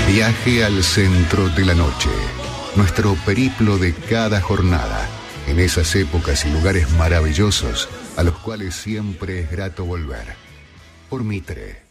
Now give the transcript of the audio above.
Viaje al centro de la noche. Nuestro periplo de cada jornada. En esas épocas y lugares maravillosos a los cuales siempre es grato volver. Por Mitre.